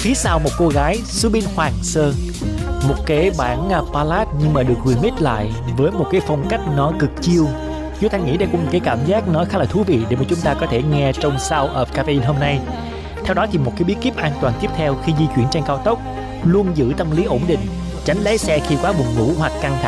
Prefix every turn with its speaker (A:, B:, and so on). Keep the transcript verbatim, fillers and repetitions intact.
A: Phía sau một cô gái, Subin Hoàng Sơn. Một cái bản ballad nhưng mà được remix lại với một cái phong cách nó cực chill. Chúng ta nghĩ đây cũng một cái cảm giác nó khá là thú vị để mà chúng ta có thể nghe trong Sound of Caffeine hôm nay. Theo đó thì một cái bí kíp an toàn tiếp theo khi di chuyển trên cao tốc: luôn giữ tâm lý ổn định, tránh lái xe khi quá buồn ngủ hoặc căng thẳng.